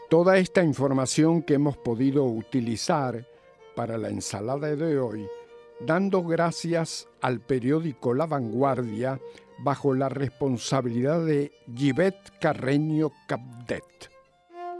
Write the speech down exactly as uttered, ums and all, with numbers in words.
Toda esta información que hemos podido utilizar para la ensalada de hoy, dando gracias al periódico La Vanguardia bajo la responsabilidad de Givet Carreño Capdet.